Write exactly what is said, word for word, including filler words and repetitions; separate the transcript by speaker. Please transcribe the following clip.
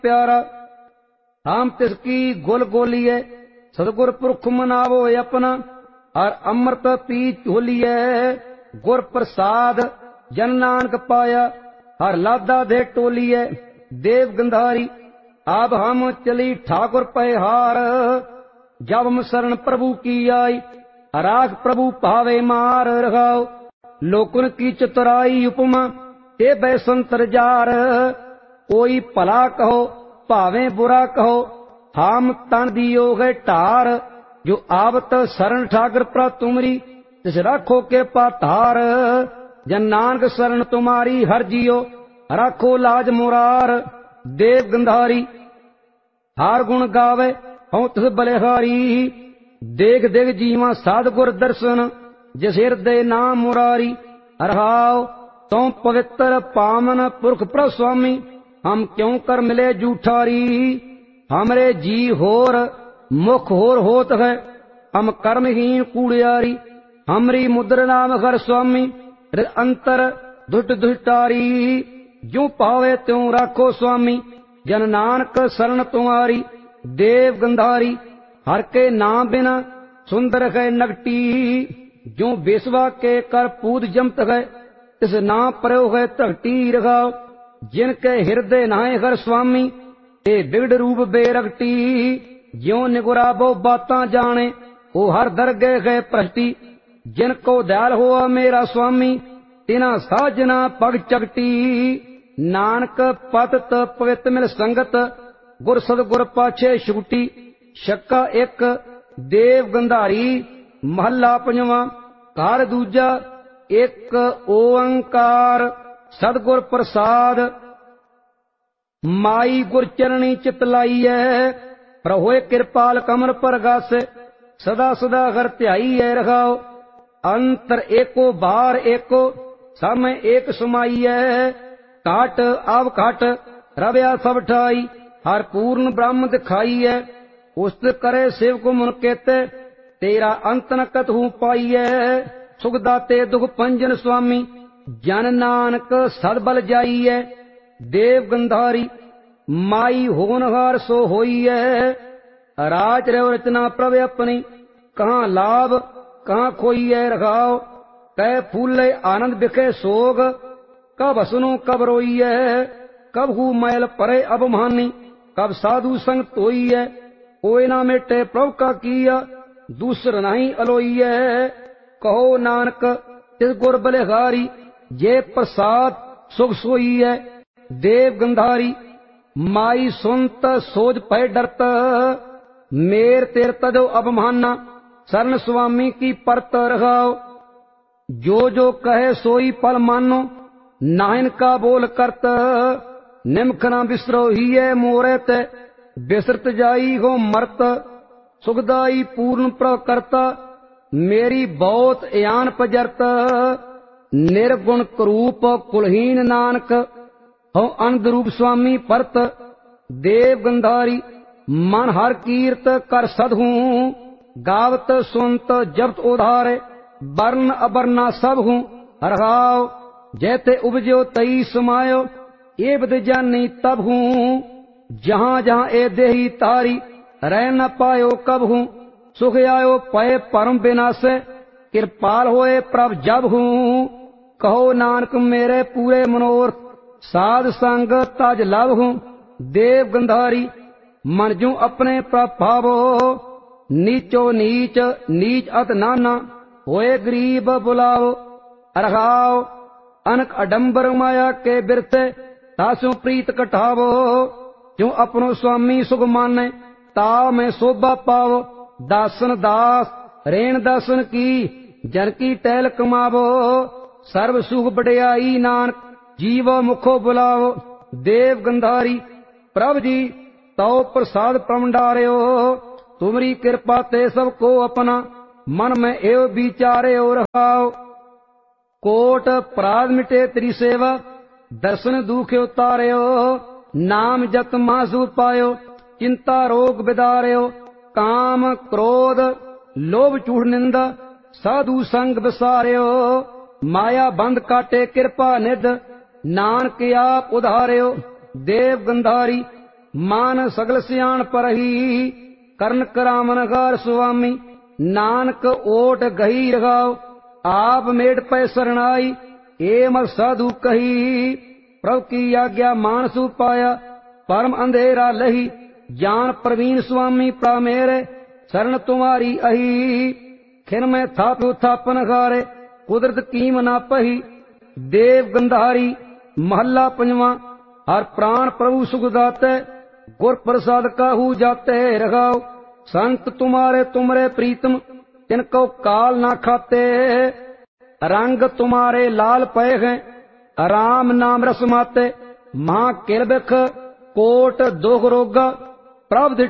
Speaker 1: प्यारा। हम तिसकी गुल गोलिए सतगुर पुरख मनावो अपना। और अमृत पी झोलिए गुर प्रसाद जन नानक पाया। हर लादा दे टोलिए देव गंधारी। अब हम चली ठाकुर पे हार। जब हम शरण प्रभु की आई राख प्रभु भावे मार। रखाओ लोकन की चतुराई उपमा ते बैसंतर जार। कोई भला कहो भावे बुरा कहो हम तन दियो है ढार। जो आवत शरण ठाकर प्रा तुमरी तिस राखो के पातार। जन नानक शरण तुम्हारी हर जियो राखो लाज मुरार। देव गंधारी हार गुण गावे हूं तिस बलिहारी। देख देख जीवा साध गुर दर्शन जिस हृदय नाम मुरारी। रहाओ तुम पवित्र पावन पुरख प्र स्वामी हम क्यों कर मिले जूठारी। हमरे जी होर मुख होर होत है हम कर्महीन कूड़ियारी। हमरी मुद्र नाम घर स्वामी अंतर दुष्ट दुष्टारी। जो पावे त्यों राखो स्वामी जन नानक शरण तुम्हारी। देव गंधारी हर के नाम बिना सुंदर है नगटी। जो बेसवा के कर पूद जमत है इस नाम प्रयो है तगटी। रखाओ जिनके हृदय नाय हर स्वामी ते बिगड़ रूप बेरगटी। ज्यो निगुराबो बातां जाने वो हर दरगे है प्रष्टि। जिनको दयाल हुआ मेरा स्वामी तिना साजना पग चगटी। नानक पतत पवित्र मिल संगत गुर सतगुर पाछे छुटी। शक्का एक देव गंधारी महला पंजवा। कार दूजा एक ओंकार सतगुर प्रसाद। माई गुर चरणी चित लाइए प्रभोए कृपाल कमर पर गासे। सदा सदा घर ध्याई है रखाओ अंतर एको बाहर एको समय एक समाई है। काट आव काट रव्या सब ठाई हर पूर्ण ब्रह्म दिखाई है। उस्त करे शिव को मुन केते तेरा अंत न कत हूं पाई है। सुखदाते दुख पंजन स्वामी जन नानक सदबल जाई है। देव गंधारी माई होनहार सो होई है। राज रव रचना प्रभ अपनी कहाँ लाभ कहाँ खोई है। रखाओ कै फूले आनंद बिखे सोग कब हसनो कब रोई है। कब हु मैल परे अबमानी कब साधु संग तोई है। कोई ना मेटे प्रभु का किया दूसर नहीं अलोई है। कहो नानक तिस गुर बलिहारी ये प्रसाद सुख सोई है। देव गंधारी माई सुनत सोच पै डरत मेर तेर तजो अबमाना। शरण स्वामी की परत रखाओ जो जो कहे सोई फल मानो नाहिन का बोल करत। निमख न बिसरो ही है मोरे ते बिसरत जाई हो मरत। सुखदाई पूर्ण प्रकर्ता मेरी बहुत यान पजरत। निर्गुण करूप कुलहीन नानक हो अनंद रूप स्वामी परत। देव गंधारी मन हर कीर्त कर सदहू गावत सुनत जबत उधारे। वर्ण अबरना सब हूँ रखाओ जैते उपजो तई समायो ये बद जानी तब हूँ। जहाँ जहाँ ए देही तारी रह न पायो कब हूँ। सुख आयो पय परम विनाशे कृपाल होए प्रभ जब हूँ। कहो नानक मेरे पूरे मनोरथ साध संग तज लव हूँ। देव गंधारी मन जू अपने प्रभावो नीचो नीच नीच अत नाना होए गरीब बुलाओ। रखाओ अनक अडम्बर माया के बिरते तासु प्रीत कटावो। जो अपनो स्वामी सुख माने ता मैं शोभा पावो। दासन दास रेण दासन की जन की टहल कमावो। सर्व सुख बढ़ियाई नानक जीवो मुखो बुलाओ। देव गंधारी प्रभ जी तो प्रसाद प्रमंडार्यो। तुमरी कृपा ते सबको अपना मन में एव विचारे और रखाओ। कोट अपराध मिटे तेरी सेवा दर्शन दुख उतार्यो। नाम जत मासु पायो चिंता रोग बिदार्यो। काम क्रोध लोभ चूड़ निंदा साधु संग बसार्यो। माया बंद काटे कृपा निध नानक आप उधार्यो। देव गंधारी मान सगल सियाण परही। करण करावन गार सुआमी, नानक ओट गही रगाओ। आप मेट पै शरणाई, ए मत साधु कही। प्रभु की आज्ञा मानसु पाया, परम अंधेरा लही। ज्ञान प्रवीण स्वामी प्रा मेरे, शरण तुम्हारी अही। खिन में थापु थापन गारे, कुदरत कीम ना पही। देव गंधारी महला पंजवा। हर प्राण प्रभु सुख दाते, गुर प्रसाद काहू जाते रगाओ। संत तुम्हारे तुमरे प्रीतम, तिनको काल ना खाते। रंग तुम्हारे लाल पय हैं, राम नाम रस माते। महा किल बिख कोट दुख रोगा, प्रभ